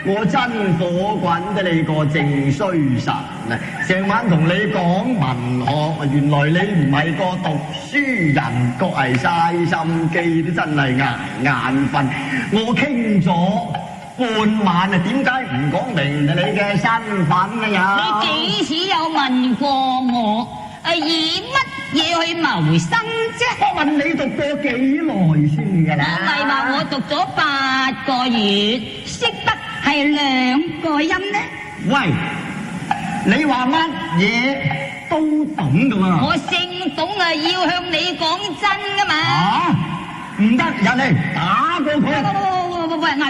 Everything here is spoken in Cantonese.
我真火滾得你個正衰神啊！成晚同你講文學，原來你唔係個讀書人，個係嘥心機，都真係眼瞓。我傾咗半晚啊，點解唔講明你嘅身份啊？ 你幾時有問過我？以乜嘢去謀生啫？ 我問你讀過幾耐先㗎啦？ 我咪話我讀咗8個月，識得係2個音呢。 喂，你話乜嘢都懂㗎嘛？ 我姓董啊，要向你講真㗎嘛。 唔得，人嚟打過佢。 喂，